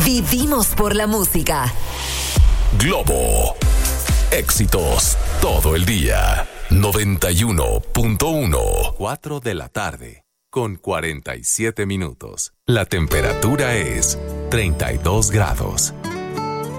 Vivimos por la música. Globo. Éxitos todo el día. 91.1. 4 de la tarde, con 47 minutos. La temperatura es 32 grados.